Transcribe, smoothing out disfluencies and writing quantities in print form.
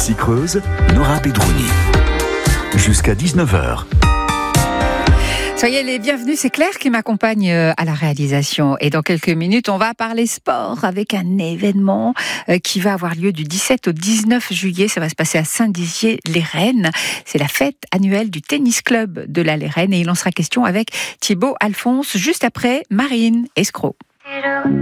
Creuse, Nora Bedrouni. Jusqu'à 19h. Soyez les bienvenus, c'est Claire qui m'accompagne à la réalisation. Et dans quelques minutes, on va parler sport avec un événement qui va avoir lieu du 17 au 19 juillet. Ça va se passer à Saint-Dizier-les-Rennes. C'est la fête annuelle du tennis club de la Les Rennes. Et il en sera question avec Thibaut Alphonse, juste après Marine Escroc.